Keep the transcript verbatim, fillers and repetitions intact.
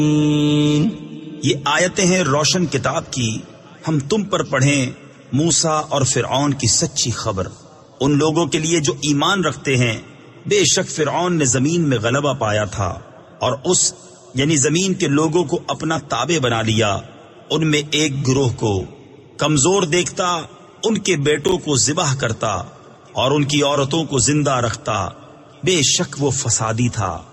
ये आयतें हैं रोशन किताब की, हम तुम पर पढ़ें मूसा और फिरौन की सच्ची खबर। उन लोगों के लिए जो ईमान रखते हैं, बेशक फिरौन ने जमीन में गलबा पाया था और उस यानी जमीन के लोगों को अपना ताबे बना लिया। उनमें एक गिरोह को कमजोर देखता, उनके बेटों को जिबाह करता और उनकी औरतों को जिंदा रखता। बेशक वो फसादी था।